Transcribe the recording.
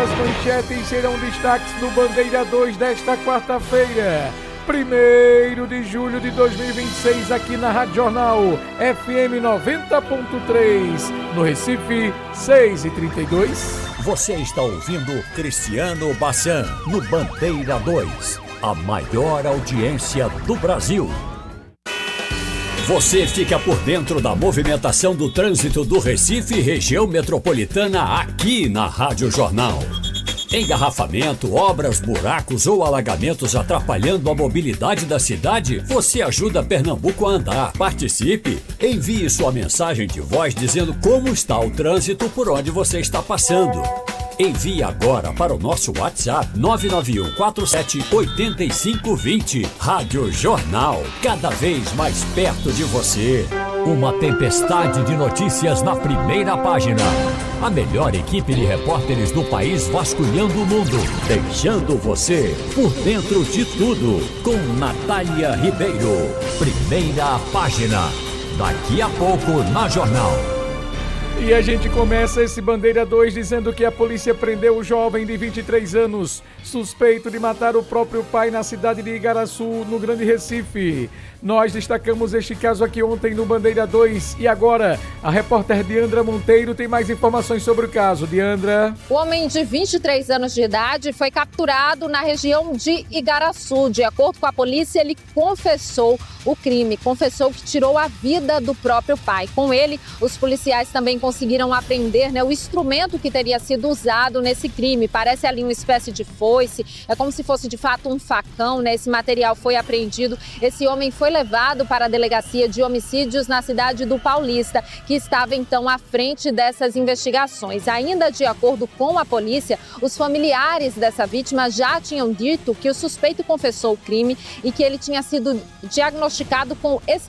as manchetes serão destaques do Bandeira 2 desta quarta-feira, 1º de julho de 2026, aqui na Rádio Jornal FM 90.3, no Recife, 6h32. Você está ouvindo Cristiano Bassan, no Bandeira 2, a maior audiência do Brasil. Você fica por dentro da movimentação do trânsito do Recife e região metropolitana aqui na Rádio Jornal. Engarrafamento, obras, buracos ou alagamentos atrapalhando a mobilidade da cidade? Você ajuda Pernambuco a andar. Participe! Envie sua mensagem de voz dizendo como está o trânsito por onde você está passando. Envie agora para o nosso WhatsApp 991478520. Rádio Jornal, cada vez mais perto de você. Uma tempestade de notícias na primeira página. A melhor equipe de repórteres do país vasculhando o mundo, deixando você por dentro de tudo. Com Natália Ribeiro. Primeira página. Daqui a pouco na Jornal. E a gente começa esse Bandeira 2 dizendo que a polícia prendeu o jovem de 23 anos, suspeito de matar o próprio pai na cidade de Igaraçu, no Grande Recife. Nós destacamos este caso aqui ontem no Bandeira 2 e agora a repórter Diandra Monteiro tem mais informações sobre o caso. Diandra. O homem de 23 anos de idade foi capturado na região de Igaraçu. De acordo com a polícia, ele confessou o crime, confessou que tirou a vida do próprio pai. Com ele, os policiais também conseguiram apreender, o instrumento que teria sido usado nesse crime. Parece ali uma espécie de foice, é como se fosse de fato um facão, Esse material foi apreendido. Esse homem foi levado para a delegacia de homicídios na cidade do Paulista, que estava então à frente dessas investigações. Ainda de acordo com a polícia, os familiares dessa vítima já tinham dito que o suspeito confessou o crime e que ele tinha sido diagnosticado com